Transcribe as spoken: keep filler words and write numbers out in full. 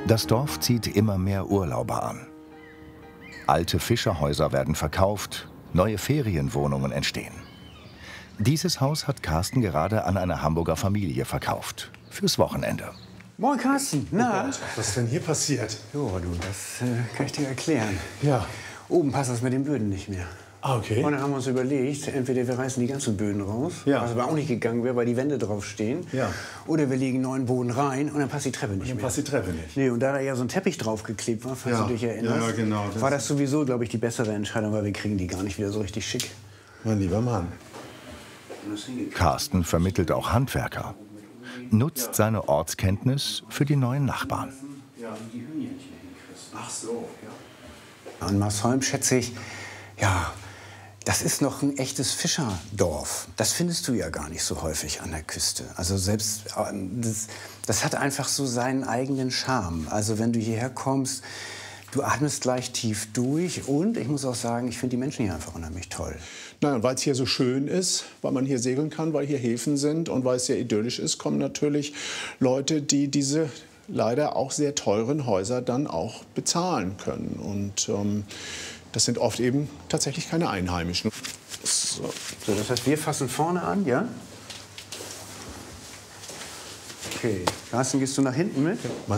Das Dorf zieht immer mehr Urlauber an. Alte Fischerhäuser werden verkauft, neue Ferienwohnungen entstehen. Dieses Haus hat Carsten gerade an eine Hamburger Familie verkauft. Fürs Wochenende. Moin Carsten, na? Oh Gott, was ist denn hier passiert? Jo, du, das äh, kann ich dir erklären. Ja. Oben passt das mit den Böden nicht mehr. Ah, okay. Und dann haben wir uns überlegt, entweder wir reißen die ganzen Böden raus, Ja. was aber auch nicht gegangen wäre, weil die Wände drauf stehen. Ja. Oder wir legen neuen Boden rein und dann passt die Treppe nicht Dann mehr. passt die Treppe nicht. Nee, und da da ja so ein Teppich draufgeklebt war, falls Ja. du dich erinnerst, Ja, ja, genau, das war das sowieso, glaube ich, die bessere Entscheidung, weil wir kriegen die gar nicht wieder so richtig schick. Mein lieber Mann. Carsten vermittelt auch Handwerker, nutzt seine Ortskenntnis für die neuen Nachbarn. Ach so, ja. An Marsholm schätze ich, ja, das ist noch ein echtes Fischerdorf. Das findest du ja gar nicht so häufig an der Küste. Also selbst, das, das hat einfach so seinen eigenen Charme. Also wenn du hierher kommst, du atmest gleich tief durch und ich muss auch sagen, ich finde die Menschen hier einfach unheimlich toll. Nein, weil es hier so schön ist, weil man hier segeln kann, weil hier Häfen sind und weil es sehr idyllisch ist, kommen natürlich Leute, die diese leider auch sehr teuren Häuser dann auch bezahlen können. Und ähm, das sind oft eben tatsächlich keine Einheimischen. So. So, das heißt, wir fassen vorne an, ja? Okay. Carsten, gehst du nach hinten mit?